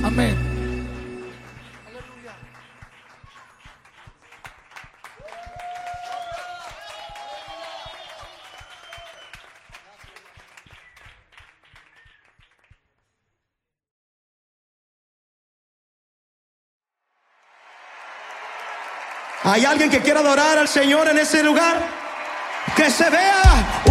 Amén. ¿Hay alguien que quiera adorar al Señor en ese lugar? Que se vea